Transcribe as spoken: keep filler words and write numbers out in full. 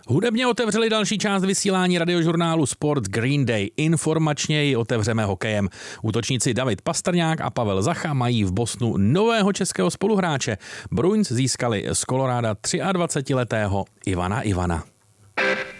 Hudebně otevřeli další část vysílání radiožurnálu Sport Green Day. Informačně ji otevřeme hokejem. Útočníci David Pastrňák a Pavel Zacha mají v Bostonu nového českého spoluhráče. Bruins získali z Colorada dvacetiletého Ivana Ivana.